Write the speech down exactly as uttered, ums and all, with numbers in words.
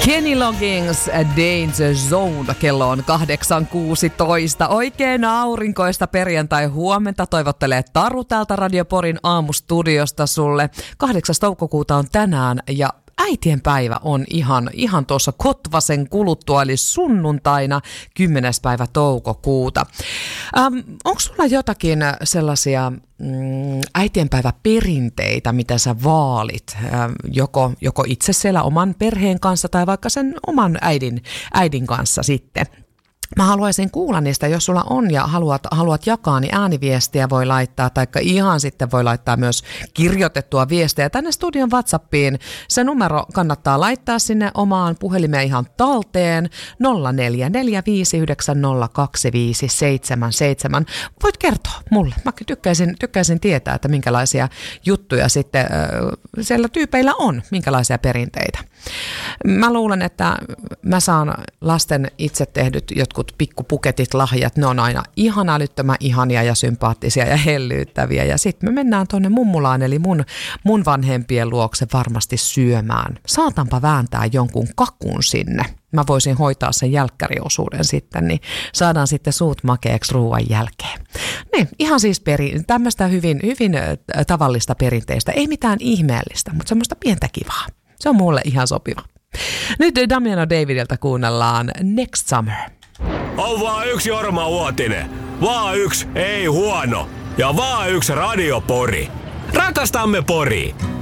Kenny Loggins, Danger Zone, kello on kahdeksan kuusitoista. Oikein aurinkoista perjantai-huomenta toivottelee Taru täältä Radio Porin aamustudiosta sulle. kahdeksas toukokuuta on tänään ja äitienpäivä on ihan, ihan tuossa kotvasen kuluttua, eli sunnuntaina kymmenes päivä toukokuuta. Ähm, onko sulla jotakin sellaisia mm, äitienpäiväperinteitä, mitä sä vaalit, ähm, joko, joko itse siellä oman perheen kanssa tai vaikka sen oman äidin, äidin kanssa sitten? Mä haluaisin kuulla niistä, jos sulla on ja haluat, haluat jakaa, niin ääniviestiä voi laittaa, taikka ihan sitten voi laittaa myös kirjoitettua viestiä tänne studion WhatsAppiin. Se numero kannattaa laittaa sinne omaan puhelimeen ihan talteen nolla neljä neljä viisi yhdeksän nolla kaksi viisi seitsemän seitsemän. Voit kertoa mulle. Mä tykkäisin, tykkäisin tietää, että minkälaisia juttuja sitten äh, siellä tyypeillä on, minkälaisia perinteitä. Mä luulen, että mä saan lasten itse tehdyt jotkut pikkupuketit, lahjat, ne on aina ihan älyttömän ihania ja sympaattisia ja hellyyttäviä. Ja sitten me mennään tuonne mummulaan, eli mun, mun vanhempien luokse varmasti syömään. Saatanpa vääntää jonkun kakun sinne. Mä voisin hoitaa sen jälkkäriosuuden sitten, niin saadaan sitten suut makeaksi ruoan jälkeen. Niin, ihan siis peri, tämmöistä hyvin, hyvin tavallista perinteistä. Ei mitään ihmeellistä, mutta semmoista pientä kivaa. Se on mulle ihan sopiva. Nyt Damiano Davidilta kuunnellaan Next Summer. On vaan yksi Jorma Uotinen. Vaan yksi, ei huono. Ja vaan yksi Radio Pori. Rakastamme Poria.